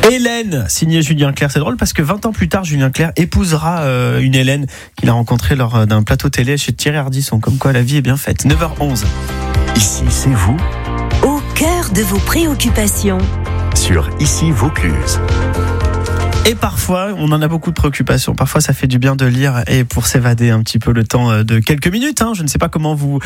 Hélène, signée Julien Clerc. C'est drôle parce que 20 ans plus tard, Julien Clerc épousera une Hélène qu'il a rencontrée lors d'un plateau télé chez Thierry Ardisson. Comme quoi la vie est bien faite. 9h11. Ici, c'est vous. Au cœur de vos préoccupations. Sur Ici Vaucluse. Et parfois, on en a beaucoup de préoccupations. Parfois, ça fait du bien de lire et pour s'évader un petit peu le temps de quelques minutes. Je ne sais pas comment vous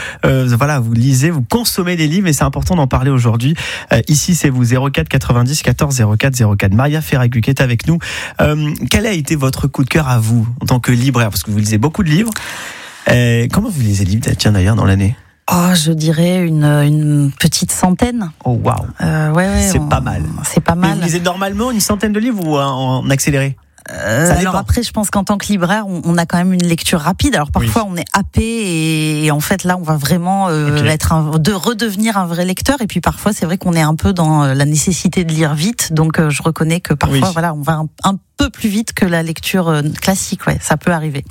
lisez, vous consommez les livres, mais c'est important d'en parler aujourd'hui. Ici, c'est vous, 04 90 14 04 04. Maria Ferragu qui est avec nous. Quel a été votre coup de cœur à vous en tant que libraire? Parce que vous lisez beaucoup de livres. Comment vous lisez les livres, tiens, d'ailleurs, dans l'année? Je dirais une petite centaine. Oh, waouh. C'est pas mal. C'est pas mal. Mais vous lisez normalement une centaine de livres ou en accéléré? Alors après, je pense qu'en tant que libraire, on a quand même une lecture rapide. Alors parfois, on est happé et en fait là, on va vraiment redevenir un vrai lecteur. Et puis parfois, c'est vrai qu'on est un peu dans la nécessité de lire vite. Donc je reconnais que parfois, on va un peu plus vite que la lecture classique. Ouais, ça peut arriver.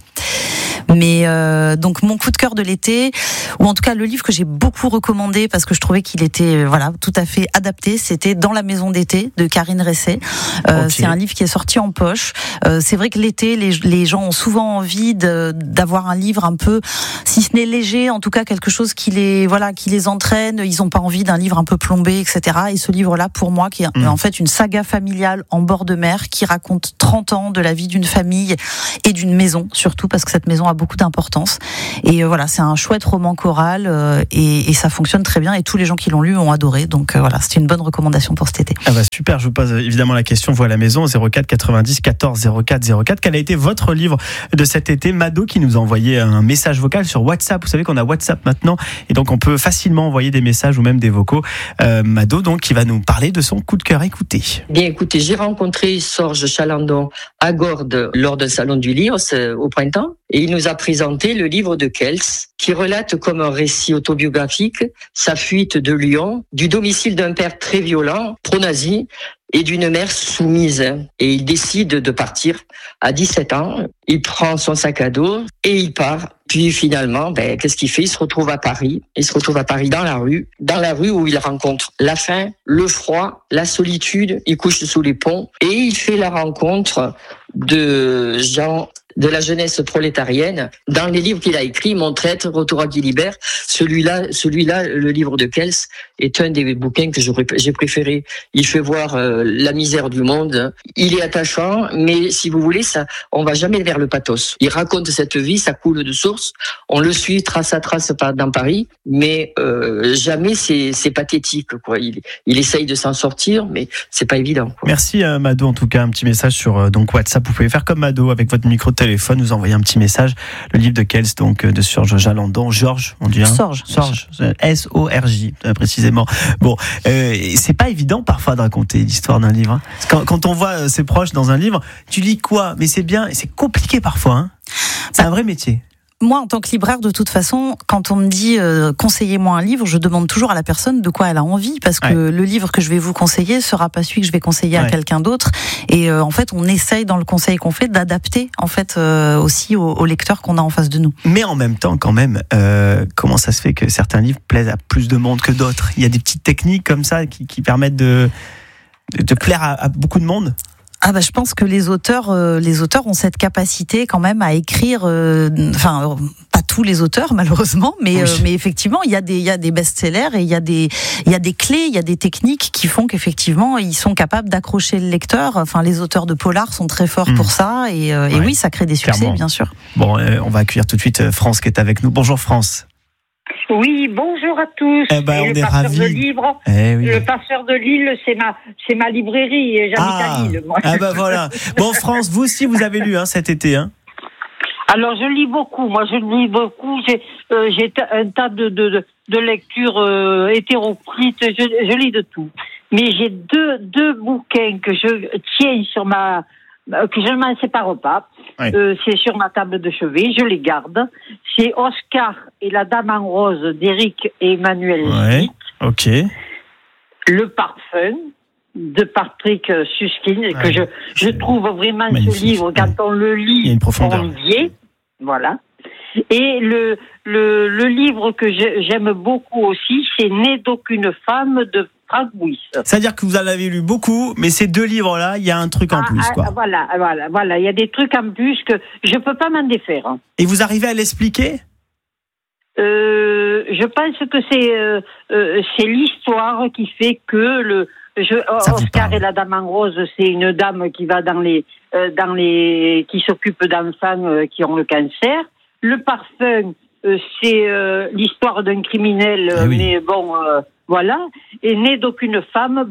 Mais donc mon coup de cœur de l'été, ou en tout cas le livre que j'ai beaucoup recommandé parce que je trouvais qu'il était tout à fait adapté, c'était Dans la maison d'été de Karine Resset. C'est un livre qui est sorti en poche. C'est vrai que l'été, les gens ont souvent envie d'avoir un livre un peu, si ce n'est léger, en tout cas quelque chose qui les entraîne. Ils n'ont pas envie d'un livre un peu plombé, etc. Et ce livre-là, pour moi, qui est en fait une saga familiale en bord de mer, qui raconte 30 ans de la vie d'une famille et d'une maison, surtout parce que cette maison a beaucoup d'importance. Et c'est un chouette roman choral et ça fonctionne très bien. Et tous les gens qui l'ont lu ont adoré. Donc c'était une bonne recommandation pour cet été. Super, je vous pose évidemment la question, vous à la maison, 04 90 14 04 04. Quel a été votre livre de cet été? Mado qui nous a envoyé un message vocal sur WhatsApp. Vous savez qu'on a WhatsApp maintenant et donc on peut facilement envoyer des messages ou même des vocaux. Mado donc qui va nous parler de son coup de cœur. Écoutez. Bien écoutez, j'ai rencontré Sorge Chalandon à Gordes lors d'un salon du livre au printemps et il nous a présenté le livre de Kels qui relate comme un récit autobiographique sa fuite de Lyon, du domicile d'un père très violent, pro-nazi, et d'une mère soumise. Et il décide de partir à 17 ans. Il prend son sac à dos et il part. Puis finalement, qu'est-ce qu'il fait? Il se retrouve à Paris. Il se retrouve à Paris dans la rue où il rencontre la faim, le froid, la solitude. Il couche sous les ponts et il fait la rencontre de gens de la jeunesse prolétarienne. Dans les livres qu'il a écrits, Mon traître, Retour à Guilibert, celui-là, le livre de Kels, est un des bouquins que j'ai préféré. Il fait voir la misère du monde. Il est attachant, mais si vous voulez, on va jamais vers le pathos. Il raconte cette vie, ça coule de source. On le suit trace à trace dans Paris, mais jamais c'est pathétique, quoi. Il essaye de s'en sortir, mais c'est pas évident, quoi. Merci Mado, en tout cas un petit message sur donc WhatsApp. Vous pouvez faire comme Mado avec votre micro de téléphone, nous envoyer un petit message. Le livre de Kels, donc de Sorge Chalandon. Georges, on dit. Sorge. S-O-R-J, précisément. Bon, c'est pas évident parfois de raconter l'histoire d'un livre. Quand on voit ses proches dans un livre, tu lis quoi? Mais c'est bien, c'est compliqué parfois. C'est un vrai métier. Moi, en tant que libraire, de toute façon, quand on me dit conseillez-moi un livre, je demande toujours à la personne de quoi elle a envie, parce que le livre que je vais vous conseiller sera pas celui que je vais conseiller à quelqu'un d'autre. Et en fait, on essaye dans le conseil qu'on fait d'adapter en fait aussi au lecteur qu'on a en face de nous. Mais en même temps, quand même, comment ça se fait que certains livres plaisent à plus de monde que d'autres? Il y a des petites techniques comme ça qui permettent de plaire à beaucoup de monde. Je pense que les auteurs ont cette capacité quand même à écrire, pas tous les auteurs malheureusement, mais effectivement il y a des best-sellers et il y a des clés, il y a des techniques qui font qu'effectivement ils sont capables d'accrocher le lecteur. Enfin, les auteurs de polar sont très forts pour ça et oui, ça crée des succès, clairement. Bien sûr. Bon, on va accueillir tout de suite France qui est avec nous. Bonjour France. Oui, bonjour à tous. On est ravis. De livres, le Passeur de Lille, c'est ma librairie et j'habite à Lille. Moi. Voilà. Bon, France, vous aussi vous avez lu cet été. Alors je lis beaucoup. Moi je lis beaucoup. J'ai un tas de lectures hétéroclites. Je lis de tout. Mais j'ai deux bouquins que je tiens que je ne m'en sépare pas. C'est sur ma table de chevet, je les garde. C'est Oscar et la Dame en rose d'Éric et Emmanuel Smith. Ok. Le parfum de Patrick Süskind, que je trouve vraiment magnifique. Ce livre, quand on le lit, il y a une profondeur. On y est. Voilà. Et le livre que j'aime beaucoup aussi, c'est Né d'aucune femme de Franck Bouys. C'est-à-dire que vous en avez lu beaucoup, mais ces 2 livres-là, il y a un truc en plus, quoi. Voilà. Il y a des trucs en plus que je peux pas m'en défaire. Et vous arrivez à l'expliquer ? Je pense que c'est l'histoire qui fait que Oscar et la Dame en Rose, c'est une dame qui va qui s'occupe d'enfants qui ont le cancer. Le Parfum, c'est l'histoire d'un criminel, oui. mais bon, voilà. Et né d'aucune femme,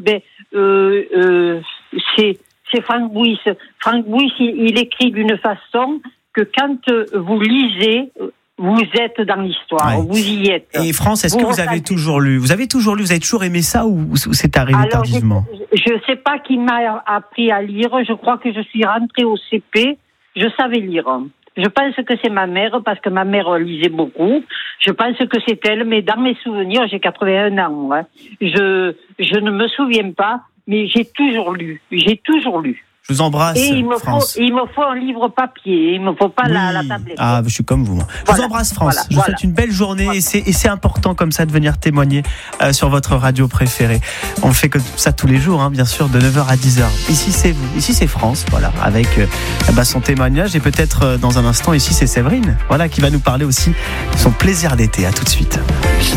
c'est Franck Bouys. Franck Bouys, il écrit d'une façon que quand vous lisez, vous êtes dans l'histoire, vous y êtes. Et France, est-ce que vous avez toujours lu ? Vous avez toujours aimé ça ou c'est arrivé tardivement ? Je ne sais pas qui m'a appris à lire. Je crois que je suis rentrée au CP. Je savais lire. Je pense que c'est ma mère, parce que ma mère lisait beaucoup. Je pense que c'est elle, mais dans mes souvenirs, j'ai 81 ans. Hein. Je ne me souviens pas, mais j'ai toujours lu. Je vous embrasse, et France. Il me faut un livre papier, il me faut pas la tablette. Ah, je suis comme vous. Je vous embrasse, France. Je vous souhaite une belle journée et c'est important comme ça de venir témoigner sur votre radio préférée. On fait comme ça tous les jours, bien sûr, de 9h à 10h. Ici, c'est vous. Ici, c'est France, voilà, avec son témoignage et peut-être dans un instant, ici, c'est Séverine, voilà, qui va nous parler aussi de son plaisir d'été. À tout de suite.